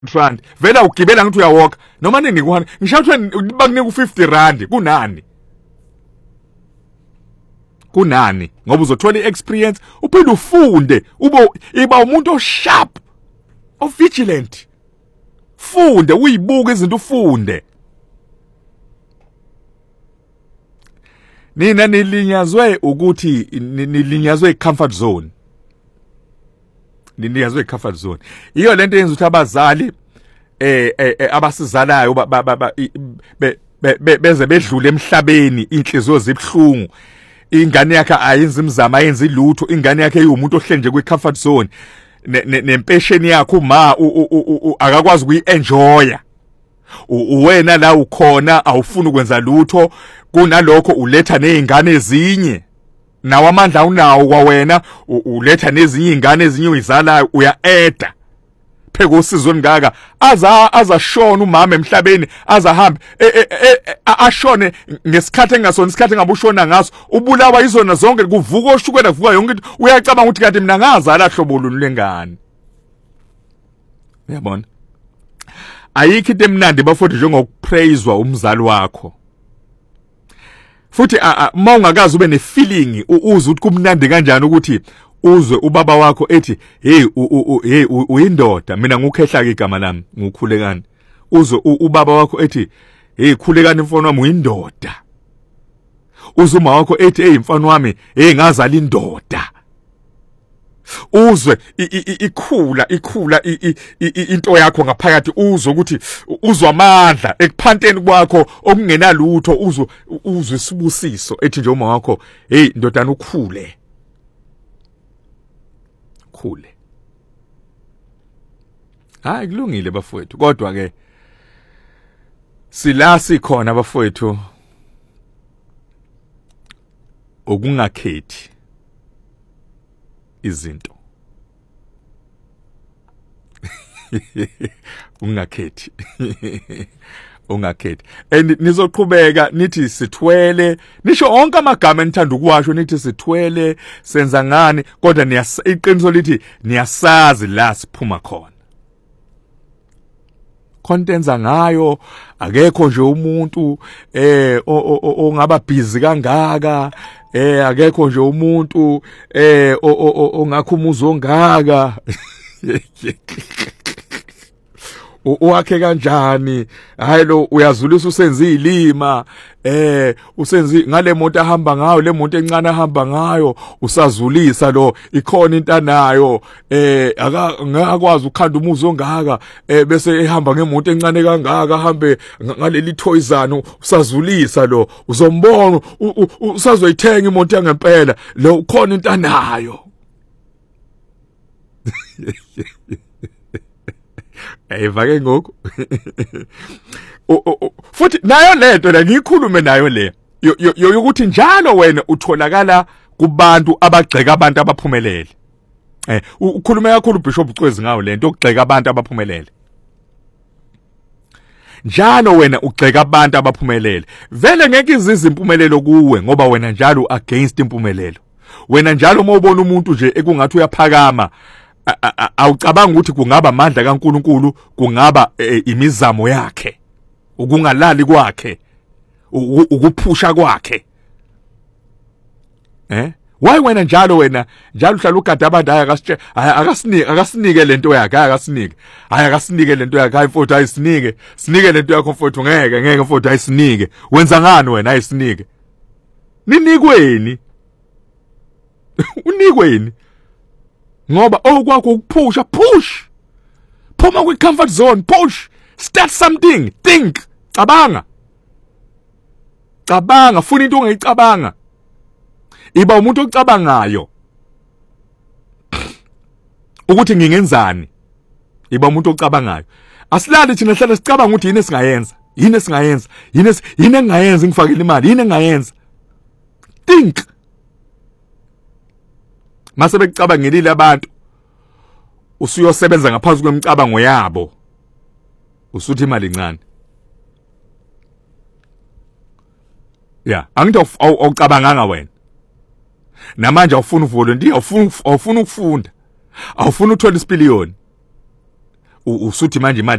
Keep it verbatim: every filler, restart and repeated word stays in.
rand vela ugibela ngithi uyawalk noma nini ngikuhana ngishathwe bakunika u-fifty rand kunani kunani ngoba uzothola i-experience uphinde ufunde ube iba umuntu osharp ovigilant funde uyibuke izinto ufunde nina nilinyazwe ukuthi nilinyazwe i-comfort zone nilinyazwe i-comfort zone iyo lento yenza ukuthi abazali eh abasizalayo beze bedlule emhlabeni inhliziyo zibhlungu ingane yakhe ayenza imizamo ayenza ilutho ingane yakhe eyimuntu ohlenje kwi-comfort zone nempesheni yakhe uma akakwazi ukuyi-enjoya uwena la ukhona awufuni ukwenza lutho kunalokho uletha nezingane ezinye nawo amandla unawo kwawena uletha nezinye ingane ezinye uyizalayo uya-eda pheko usizo ngaka aza azashona umama emhlabeni azahambe ashone ngesikhathi engasona isikhathi engabushona ngaso ubulawa izona zonke kuvuka oshukela kuvuka yonke into uyacabanga ukuthi kanti mina ngazala hlobo luni lengane uyabona ayikho into emnandi bafowethu njengokupraiswa umzali wakho futhi uma ungakazi ube ne-feeling uze ukuthi kumnandi kanjani ukuthi uzwe ubaba wakho ethi hey hey uyindoda mina ngukhehla ke igama lami ngukhulekani uzwe ubaba wakho ethi hey khulekani mfana wami uyindoda uzwe uma wakho ethi hey mfana wami hey ngazala indoda uzwe ikhula ikhula into yakho ngaphakathi uzwe ukuthi uzwa amandla ekuphanteni kwakho okungenalutho uzwe uzwe isibusiso ethi nje uma wakho hey ndodana ukhule khule hayi kulungile bafowethu kodwa ke sila sikhona bafowethu okungakhethi izinto ungakhethi ungakhethi and nizoqhubeka nithi sithwele nisho onke amagama enithanda ukuwasho nithi sithwele senza ngani kodwa niyaqiniswa lithi niyasazi la siphuma khona contenza ngayo akekho nje umuntu eh ongaba busy kangaka eh akekho nje umuntu eh ongakho umuzi ongaka uwakhe kanjani hayi lo uyazulisa usenze ilima eh usenze ngale moto ahamba ngayo le moto encane ahamba ngayo usazulisa lo ikhona into anayo eh akakwazi ukukhanda umuzi ongaka eh bese ehamba ngemoto encane kangaka ahambe ngaleli thoyizano usazulisa lo uzombona usazoyithenga imoto yangempela lo ukhona into anayo ayivake ngoku futhi nayo lento la ngikhulume nayo le yokuthi njalo wena utholakala kubantu abagceka abantu abaphumelele eh ukhulume kakhulu uBishop Cwezi ngawo lento okugceka abantu abaphumelele njalo wena ugceka abantu abaphumelele vele ngeke izizi impumelelo kuwe ngoba wena njalo against impumelelo wena njalo uma ubona umuntu nje ekungathi uyaphakama awucabanga ukuthi kungaba amandla kaNkuluNkulu kungaba imizamo yakhe ukungalali kwakhe ukuphusha kwakhe eh why wena njalo wena njalo uhlala ugada abantu hayi akasitshe akasinike akasinike lento yakhe hayi akasinike hayi akasinike lento yakhe hayi mfowethu ayisinike sinike lento yakho mfowethu ngeke ngeke mfowethu ayisinike wenza ngani wena ayisinike ninikweni unikweni ngoba okwakho ukuphusha push phuma kwi comfort zone push start something think cabanga cabanga funa into ongayicabanga iba umuntu ocabangayo ukuthi ngingenzani iba umuntu ocabangayo asilali thina hlala sicabanga ukuthi yini singayenza yini singayenza yini yini engayenza ngifakele imali yini engayenza think mase bekucabangelile abantu usuyosebenza ngaphansi kwemicabango yabo usuthi imali encane yeah angithi awucabanganga wena namanje awufuna uvolunteer awufuna awufuna ukufunda awufuna uthola isipiliyoni usuthi manje imali